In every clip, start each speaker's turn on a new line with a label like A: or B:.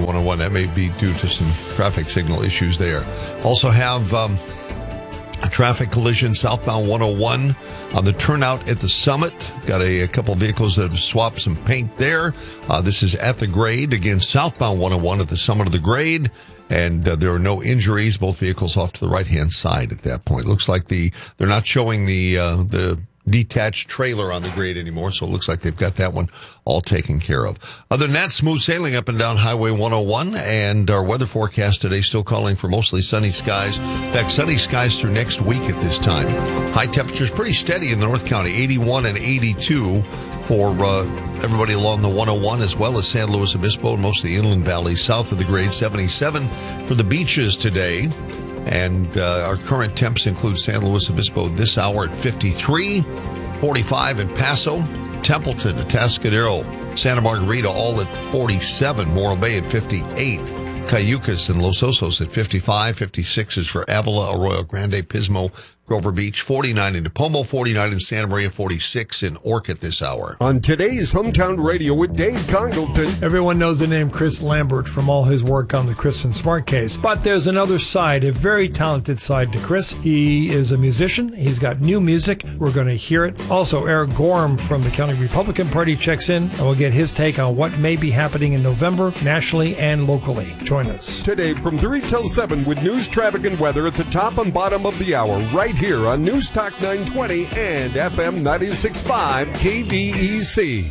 A: 101. That may be due to some traffic signal issues there. Also have a traffic collision southbound 101 on the turnout at the Summit. Got a couple vehicles that have swapped some paint there. This is at the grade. Again, southbound 101 at the summit of the grade. And there are no injuries. Both vehicles off to the right-hand side at that point. Looks like they're not showing the detached trailer on the grade anymore, so it looks like they've got that one all taken care of. Other than that, smooth sailing up and down Highway 101, and our weather forecast today still calling for mostly sunny skies. In fact, sunny skies through next week at this time. High temperatures pretty steady in the North County, 81 and 82 for everybody along the 101, as well as San Luis Obispo and most of the inland valleys south of the grade, 77 for the beaches today. And our current temps include San Luis Obispo this hour at 53, 45 in Paso, Templeton, Atascadero, Santa Margarita all at 47, Morro Bay at 58, Cayucas and Los Osos at 55, 56 is for Avila, Arroyo Grande, Pismo, Grover Beach, 49 in Nipomo, 49 in Santa Maria, 46 in Orcutt this hour.
B: On today's Hometown Radio with Dave Congleton.
C: Everyone knows the name Chris Lambert from all his work on the Kristen Smart case. But there's another side, a very talented side to Chris. He is a musician. He's got new music. We're going to hear it. Also, Eric Gorham from the County Republican Party checks in, and we'll get his take on what may be happening in November, nationally and locally. Join us.
B: Today from 3 till 7 with news, traffic, and weather at the top and bottom of the hour, right here on News Talk 920 and FM 96.5 KDEC.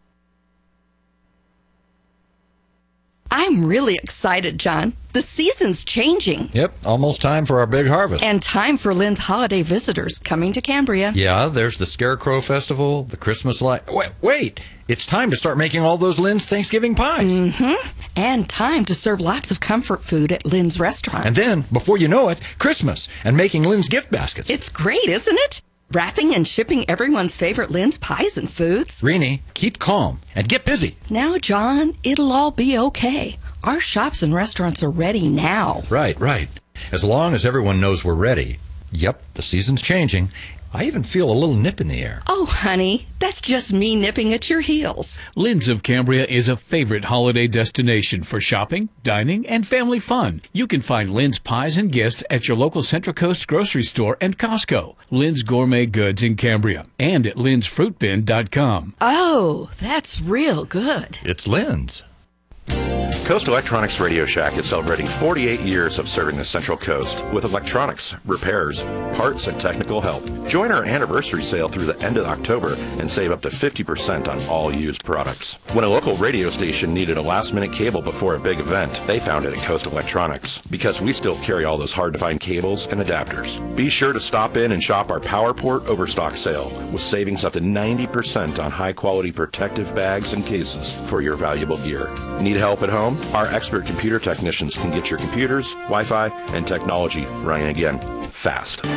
D: I'm really excited, John. The season's changing.
E: Yep, almost time for our big harvest.
D: And time for Lynn's holiday visitors coming to Cambria.
E: Yeah, there's the Scarecrow Festival, the Christmas light. Wait! It's time to start making all those Lynn's Thanksgiving pies.
D: Mm-hmm. And time to serve lots of comfort food at Lynn's restaurant.
E: And then, before you know it, Christmas and making Lynn's gift baskets.
D: It's great, isn't it? Wrapping and shipping everyone's favorite Lynn's pies and foods.
E: Rini, keep calm and get busy.
D: Now, John, it'll all be okay. Our shops and restaurants are ready now.
E: Right. As long as everyone knows we're ready. Yep, the season's changing. I even feel a little nip in the air.
D: Oh, honey, that's just me nipping at your heels.
F: Lynn's of Cambria is a favorite holiday destination for shopping, dining, and family fun. You can find Lynn's pies and gifts at your local Central Coast grocery store and Costco. Lynn's Gourmet Goods in Cambria and at lynn'sfruitbin.com.
D: Oh, that's real good.
E: It's Lynn's.
G: Coast Electronics Radio Shack is celebrating 48 years of serving the Central Coast with electronics, repairs, parts, and technical help. Join our anniversary sale through the end of October and save up to 50% on all used products. When a local radio station needed a last-minute cable before a big event, they found it at Coast Electronics because we still carry all those hard-to-find cables and adapters. Be sure to stop in and shop our PowerPort Overstock sale with savings up to 90% on high-quality protective bags and cases for your valuable gear. Need help at home? Our expert computer technicians can get your computers, Wi-Fi, and technology running again fast.